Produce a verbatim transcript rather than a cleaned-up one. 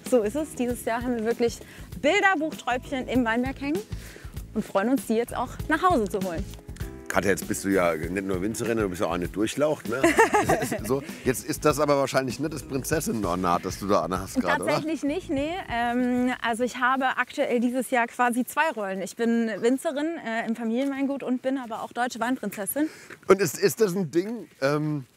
So ist es. Dieses Jahr haben wir wirklich Bilderbuchträubchen im Weinberg hängen und freuen uns, die jetzt auch nach Hause zu holen. Katja, jetzt bist du ja nicht nur Winzerin, du bist ja auch eine Durchlaucht. Ne? So, jetzt ist das aber wahrscheinlich nicht das Prinzessinnen-Ornat, das du da anhast gerade, oder? Tatsächlich nicht, nee. Ähm, also ich habe aktuell dieses Jahr quasi zwei Rollen. Ich bin Winzerin äh, im Familienweingut und bin aber auch deutsche Weinprinzessin. Und ist, ist das ein Ding, ähm,